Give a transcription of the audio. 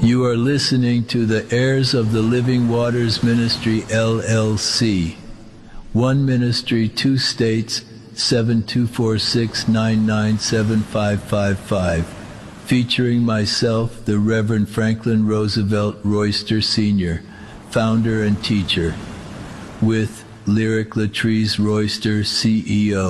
You are listening to the Heirs of the Living Waters Ministry, LLC. One ministry, two states, 7246997555. Featuring myself, the Reverend Franklin Roosevelt Royster Sr., founder and teacher, with Lyric Latrice Royster, CEO.